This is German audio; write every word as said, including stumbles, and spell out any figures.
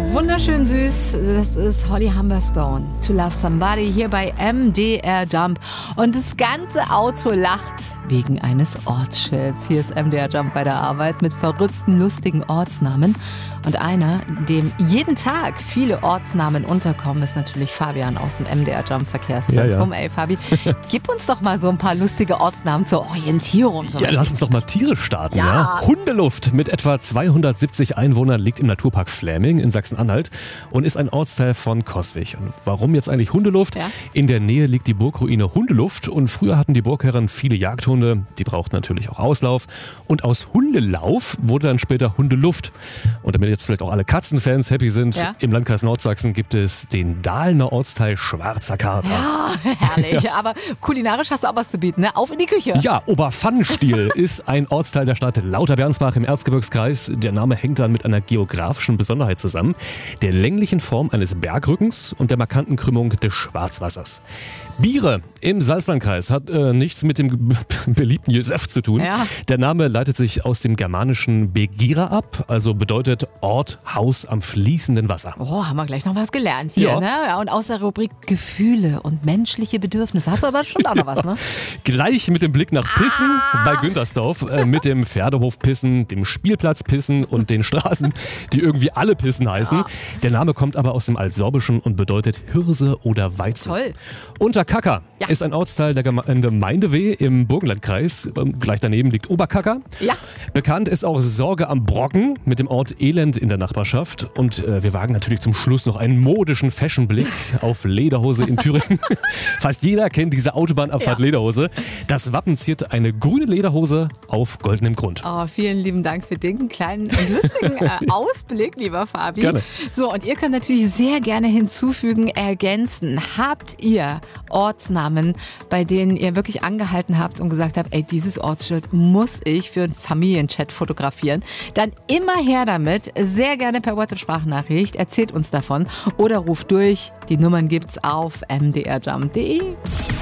Wunderschön süß, das ist Holly Humberstone. To Love Somebody hier bei M D R Jump. Und das ganze Auto lacht wegen eines Ortsschilds. Hier ist M D R Jump bei der Arbeit mit verrückten, lustigen Ortsnamen. Und einer, dem jeden Tag viele Ortsnamen unterkommen, ist natürlich Fabian aus dem M D R Jump Verkehrszentrum. Ja, ja. Ey Fabi, gib uns doch mal so ein paar lustige Ortsnamen zur Orientierung. Ja, lass uns doch mal Tiere starten. Ja. Ja. Hundeluft mit etwa zweihundertsiebzig Einwohnern liegt im Naturpark Fläming in Sachsen-Anhalt und ist ein Ortsteil von Coswig. Und warum jetzt eigentlich Hundeluft? Ja. In der Nähe liegt die Burgruine Hundeluft und früher hatten die Burgherren viele Jagdhunde. Die brauchten natürlich auch Auslauf. Und aus Hundelauf wurde dann später Hundeluft. Und damit jetzt vielleicht auch alle Katzenfans happy sind, ja. Im Landkreis Nordsachsen gibt es den Dahlemer Ortsteil Schwarzer Kater. Ja, herrlich. Ja. Aber kulinarisch hast du auch was zu bieten, ne? Auf in die Küche. Ja, Oberpfannenstiel ist ein Ortsteil der Stadt Lauterbernsbach im Erzgebirgskreis. Der Name hängt dann mit einer geografischen Besonderheit zusammen, der länglichen Form eines Bergrückens und der markanten Krümmung des Schwarzwassers. Biere im Salzlandkreis hat äh, nichts mit dem beliebten Josef zu tun. Ja. Der Name leitet sich aus dem germanischen Begira ab, also bedeutet Ort, Haus am fließenden Wasser. Oh, haben wir gleich noch was gelernt hier, ja. Ne? Ja, und aus der Rubrik Gefühle und menschliche Bedürfnisse hast du aber schon auch noch was, ne? Gleich mit dem Blick nach Pissen ah. bei Güntersdorf, äh, mit dem Pferdehof Pissen, dem Spielplatz Pissen und den Straßen, die irgendwie alle Pissen heißen. Ja. Der Name kommt aber aus dem Altsorbischen und bedeutet Hirse oder Weizen. Toll. Unterkacker ja. ist ein Ortsteil der Gemeinde Weh im Burgenlandkreis. Gleich daneben liegt Oberkacker. Ja. Bekannt ist auch Sorge am Brocken mit dem Ort Elend in der Nachbarschaft. Und äh, wir wagen natürlich zum Schluss noch einen modischen Fashionblick auf Lederhose in Thüringen. Fast jeder kennt diese Autobahnabfahrt ja. Lederhose. Das Wappen ziert eine grüne Lederhose auf goldenem Grund. Oh, vielen lieben Dank für den kleinen und lustigen äh, Ausblick, lieber Fabi. Gerne. So, und ihr könnt natürlich sehr gerne hinzufügen, ergänzen. Habt ihr Ortsnamen, bei denen ihr wirklich angehalten habt und gesagt habt, ey, dieses Ortsschild muss ich für einen Familienchat fotografieren? Dann immer her damit, sehr gerne per WhatsApp-Sprachnachricht, erzählt uns davon oder ruft durch, die Nummern gibt's auf m d r jump punkt d e.